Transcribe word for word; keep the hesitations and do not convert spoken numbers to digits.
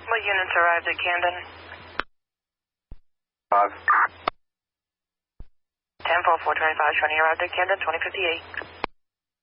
What units arrived at Camden? Five. ten four four twenty-five, twenty arrived at Camden, twenty fifty-eight.